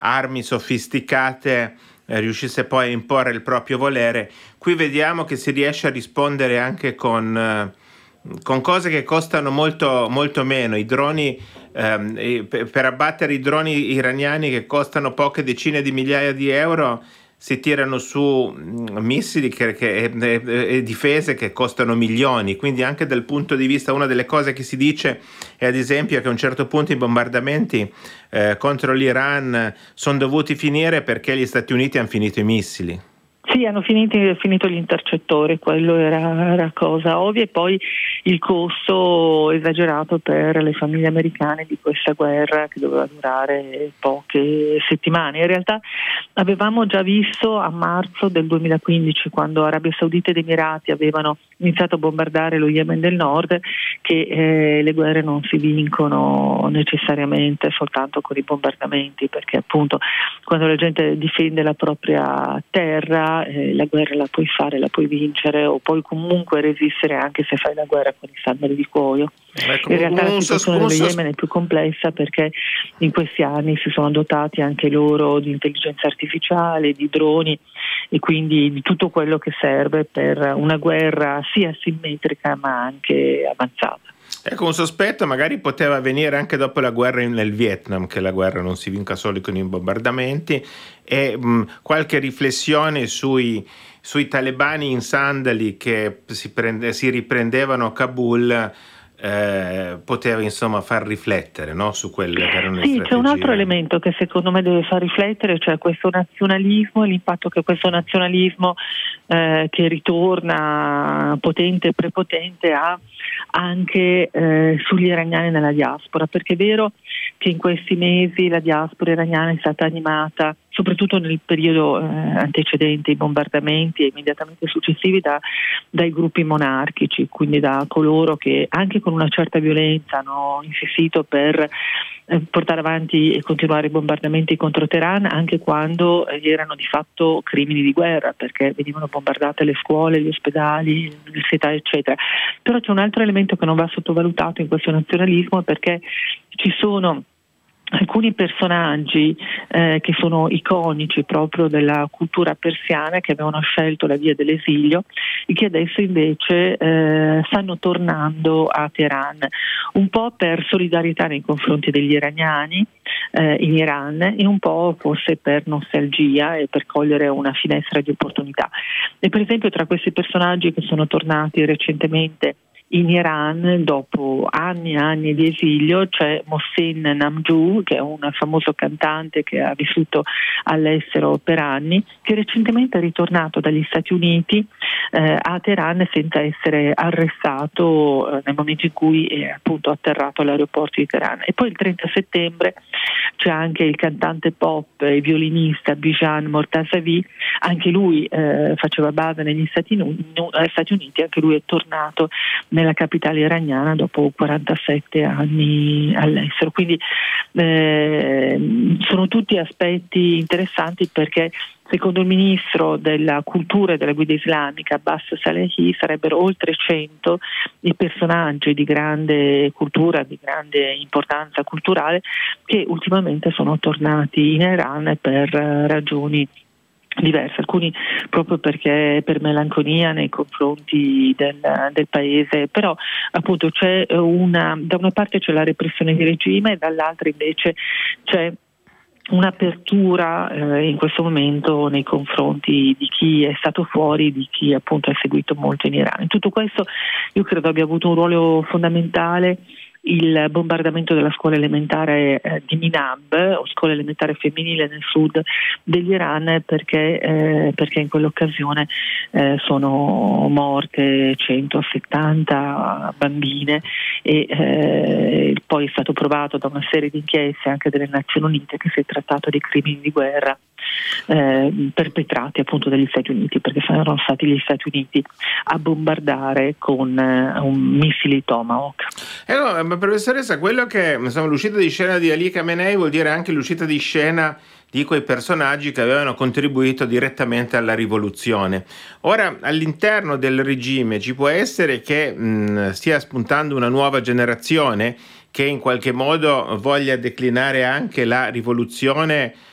armi sofisticate riuscisse poi a imporre il proprio volere. Qui vediamo che si riesce a rispondere anche con cose che costano molto, molto meno. I droni, per abbattere i droni iraniani che costano poche decine di migliaia di euro, si tirano su missili e difese che costano milioni. Quindi anche dal punto di vista, una delle cose che si dice è ad esempio che a un certo punto i bombardamenti contro l'Iran sono dovuti finire perché gli Stati Uniti hanno finito i missili. Sì, hanno finito gli intercettori, quello era cosa ovvia, e poi il costo esagerato per le famiglie americane di questa guerra che doveva durare poche settimane. In realtà avevamo già visto a marzo del 2015, quando Arabia Saudita ed Emirati avevano iniziato a bombardare lo Yemen del Nord, che le guerre non si vincono necessariamente soltanto con i bombardamenti, perché appunto quando la gente difende la propria terra, la guerra la puoi fare, la puoi vincere, o puoi comunque resistere anche se fai la guerra con i sandali di cuoio. In realtà la situazione dello Yemen è più complessa, perché in questi anni si sono dotati anche loro di intelligenza artificiale, di droni, e quindi di tutto quello che serve per una guerra sia asimmetrica ma anche avanzata. Ecco, un sospetto magari poteva avvenire anche dopo la guerra nel Vietnam, che la guerra non si vinca solo con i bombardamenti, e qualche riflessione sui talebani in sandali che si riprendevano a Kabul poteva insomma far riflettere, no? Su quelle che erano le strategie. C'è un altro elemento che secondo me deve far riflettere, cioè questo nazionalismo e l'impatto che questo nazionalismo che ritorna potente e prepotente ha anche sugli iraniani nella diaspora, perché è vero che in questi mesi la diaspora iraniana è stata animata, soprattutto nel periodo antecedente ai bombardamenti e immediatamente successivi, dai gruppi monarchici, quindi da coloro che anche con una certa violenza hanno insistito per portare avanti e continuare i bombardamenti contro Teheran, anche quando erano di fatto crimini di guerra, perché venivano bombardate le scuole, gli ospedali, le università, eccetera. Però c'è un altro elemento che non va sottovalutato in questo nazionalismo, perché ci sono alcuni personaggi che sono iconici proprio della cultura persiana, che avevano scelto la via dell'esilio e che adesso invece stanno tornando a Teheran, un po' per solidarietà nei confronti degli iraniani in Iran, e un po' forse per nostalgia e per cogliere una finestra di opportunità. E per esempio tra questi personaggi che sono tornati recentemente in Iran dopo anni e anni di esilio c'è Mohsen Namjoo, che è un famoso cantante che ha vissuto all'estero per anni, che recentemente è ritornato dagli Stati Uniti a Teheran senza essere arrestato nel momento in cui è appunto atterrato all'aeroporto di Teheran. E poi il 30 settembre c'è anche il cantante pop e violinista Bijan Mortazavi, anche lui faceva base negli Stati Uniti, anche lui è tornato nella capitale iraniana dopo 47 anni all'estero. Quindi sono tutti aspetti interessanti, perché secondo il ministro della cultura e della guida islamica Abbas Salehi sarebbero oltre 100 i personaggi di grande cultura, di grande importanza culturale, che ultimamente sono tornati in Iran per ragioni diverse, alcuni proprio perché per melanconia nei confronti del paese, però appunto c'è da una parte c'è la repressione di regime e dall'altra invece c'è un'apertura in questo momento nei confronti di chi è stato fuori, di chi appunto ha seguito molto in Iran. In tutto questo io credo abbia avuto un ruolo fondamentale il bombardamento della scuola elementare di Minab, o scuola elementare femminile nel sud dell'Iran, perché in quell'occasione sono morte 170 bambine e poi è stato provato da una serie di inchieste anche delle Nazioni Unite che si è trattato di crimini di guerra perpetrati appunto dagli Stati Uniti, perché erano stati gli Stati Uniti a bombardare con un missile Tomahawk. Ma professoressa, quello che insomma, l'uscita di scena di Ali Khamenei vuol dire anche l'uscita di scena di quei personaggi che avevano contribuito direttamente alla rivoluzione. Ora, all'interno del regime ci può essere che stia spuntando una nuova generazione che in qualche modo voglia declinare anche la rivoluzione